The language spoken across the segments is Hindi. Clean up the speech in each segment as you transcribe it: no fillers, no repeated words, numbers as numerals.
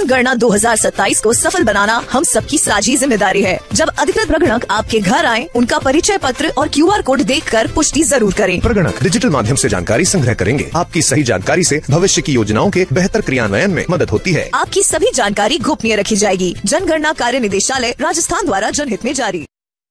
जनगणना 2027 को सफल बनाना हम सबकी साझी जिम्मेदारी है। जब अधिकृत प्रगणक आपके घर आए, उनका परिचय पत्र और QR कोड देखकर पुष्टि जरूर करें। प्रगणक डिजिटल माध्यम से जानकारी संग्रह करेंगे। आपकी सही जानकारी से भविष्य की योजनाओं के बेहतर क्रियान्वयन में मदद होती है। आपकी सभी जानकारी गोपनीय रखी जाएगी। जनगणना कार्य निदेशालय राजस्थान द्वारा जनहित में जारी।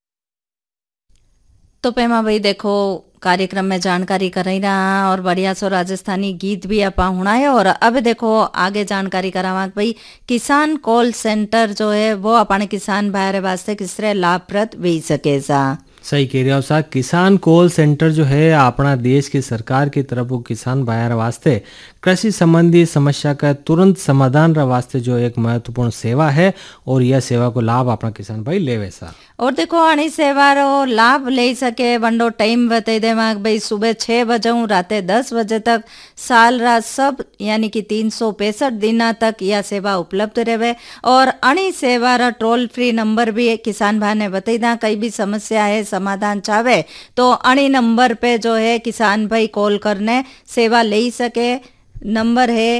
तो पेमा भाई देखो कार्यक्रम में जानकारी कर रही रहा और बढ़िया सो राजस्थानी गीत भी आप होना है। और अब देखो आगे जानकारी करावा भाई किसान कॉल सेंटर जो है वो अपने किसान भाई वास्ते किस तरह लाभप्रद भी सके सा। सही कह रहे हो साहब। किसान कॉल सेंटर जो है अपना देश की सरकार की तरफ वो किसान भाई वास्ते कृषि संबंधी समस्या का तुरंत समाधान वास्ते जो एक महत्वपूर्ण सेवा है और यह सेवा को लाभ अपना किसान भाई ले वैसा। और देखो आनी सेवा रो लाभ ले सके बंडो टाइम बता दे भाई सुबह 6 बजे रात 10 बजे तक साल रात सब यानी कि 365 दिन तक यह सेवा उपलब्ध रहे। और अणी सेवा रा टोल फ्री नंबर भी किसान भाई ने बताई दा। कई भी समस्या है समाधान चाहे तो अणी नंबर पे जो है किसान भाई कॉल करने सेवा ले सके। नंबर है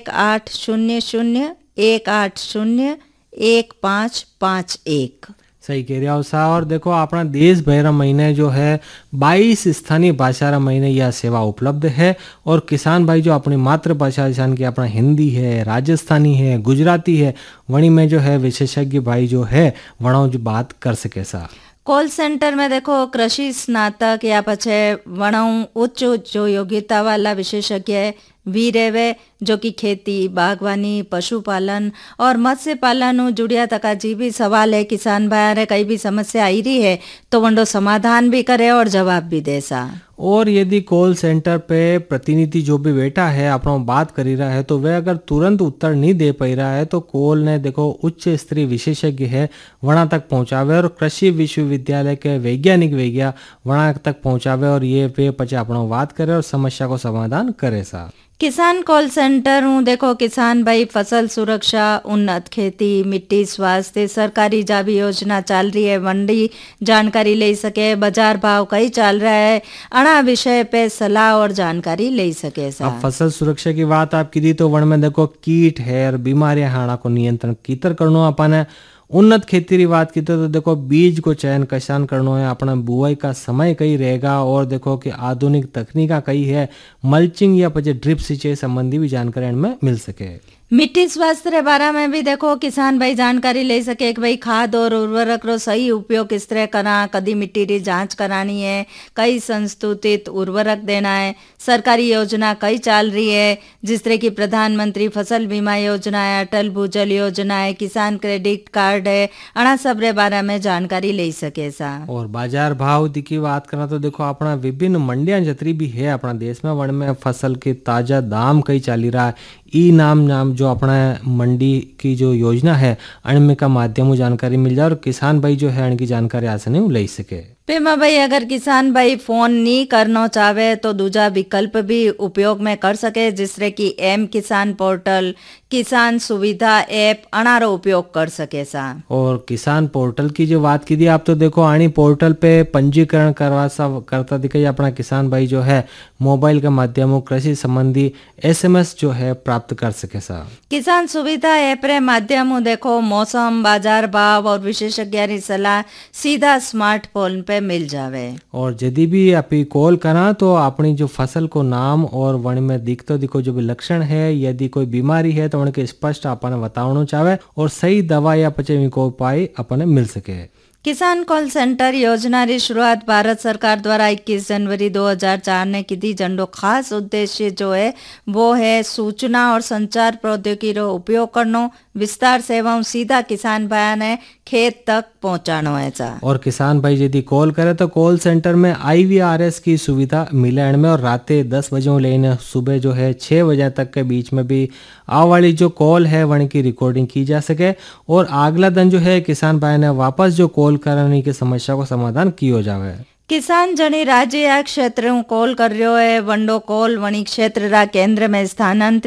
1800-180-1551। सही कह रहे हो साहब। और देखो अपना देश भर महीने जो है 22 स्थानीय भाषा रा महीने यह सेवा उपलब्ध है। और किसान भाई जो अपनी मातृभाषा जैसे कि अपना हिंदी है, राजस्थानी है, गुजराती है, वणी में जो है विशेषज्ञ भाई जो है वणों जो बात कर सके सा। कॉल सेंटर में देखो कृषि स्नातक या पछे वणों उच्च जो योग्यता वाला विशेषज्ञ भी रेवे जो कि खेती, बागवानी, पशुपालन और मत्स्य पालन जुड़िया तका जी भी सवाल है किसान भाई कई भी समस्या आई रही है तो वंडो समाधान भी करे और जवाब भी दे सा। और यदि कॉल सेंटर पे प्रतिनिधि जो भी बैठा है अपना बात कर रहा है तो वह अगर तुरंत उत्तर नहीं दे पा रहा है तो कॉल ने देखो उच्च स्तरीय विशेषज्ञ है वहाँ तक पहुँचावे और कृषि विश्वविद्यालय के वैज्ञानिक वहाँ तक पहुँचावे और ये वे पचे अपना बात करे और समस्या को समाधान करे सा। किसान कॉल सेंटर हूँ देखो किसान भाई फसल सुरक्षा, उन्नत खेती, मिट्टी स्वास्थ्य, सरकारी जाबी योजना चल रही है, मंडी जानकारी ले सके, बाजार भाव कई चल रहा है, अना विषय पे सलाह और जानकारी ले सके। अब फसल सुरक्षा की बात आप की दी तो वन में देखो कीट है और बीमारियां हाना को नियंत्रण कीतर करनो अपन है। उन्नत खेती की बात की तो देखो बीज को चयन किसान करना है, अपना बुआई का समय कई रहेगा और देखो कि आधुनिक तकनीका कई है, मल्चिंग या पचे ड्रिप सिंचाई संबंधी भी जानकारी इनमें मिल सके। मिट्टी स्वास्थ्य के बारे में भी देखो किसान भाई जानकारी ले सके कि भाई खाद और उर्वरक रो सही उपयोग किस तरह करा, कदी मिट्टी की जांच करानी है, कई संस्तुतित उर्वरक देना है, सरकारी योजना कई चल रही है जिस तरह की प्रधानमंत्री फसल बीमा योजना है, अटल भूजल योजना है, किसान क्रेडिट कार्ड है, अना सब रे बारे में जानकारी ले सके सा। और बाजार भाव की बात करना तो देखो अपना विभिन्न मंडियां जतरी भी है अपना देश में वन में फसल के ताजा दाम कई चली रहा है। ई नाम जो अपना मंडी की जो योजना है अणमे का माध्यम जानकारी मिल जाए और किसान भाई जो है इनकी जानकारी आसानी ले सके। पेमा भाई अगर किसान भाई फोन नहीं करना चाहे तो दूजा विकल्प भी उपयोग में कर सके जिस तरह की एम किसान पोर्टल, किसान सुविधा ऐप अनारो उपयोग कर सके सा। और किसान पोर्टल की जो बात की थी आप तो देखो आनी पोर्टल पे पंजीकरण करता दिखाई अपना किसान भाई जो है मोबाइल के माध्यम कृषि संबंधी SMS जो है प्राप्त कर सके सा। किसान सुविधा ऐप रे माध्यम देखो मौसम, बाजार भाव और विशेषज्ञ की सलाह सीधा स्मार्टफोन पे मिल जावे। और यदि भी आप कॉल करा तो अपनी जो फसल को नाम और वन में दिखो जो भी लक्षण है, यदि कोई बीमारी है तो उनके स्पष्ट अपन बताना चाहे और सही दवा या पचे को उपाय अपन मिल सके। किसान कॉल सेंटर योजना की शुरुआत भारत सरकार द्वारा 21 जनवरी 2004 ने की थी। जंडो खास उद्देश्य जो है वो है सूचना और संचार प्रौद्योगिकी रो उपयोग करनो, विस्तार सेवाओं सीधा किसान भाई ने खेत तक पहुंचानो है चा। और किसान भाई यदि कॉल करे तो कॉल सेंटर में IVRS की सुविधा मिले में और रात 10 बजे लेने सुबह जो है 6 बजे तक के बीच में भी आ वाली जो कॉल है वन की रिकॉर्डिंग की जा सके और अगला दिन जो है किसान भाई ने वापस जो कॉल कराने की समस्या को समाधान किया जावे। किसान जनी राज्य या क्षेत्र कॉल कर रहे हो है वंडो कॉल वणी क्षेत्र रा केंद्र में स्थानांतरित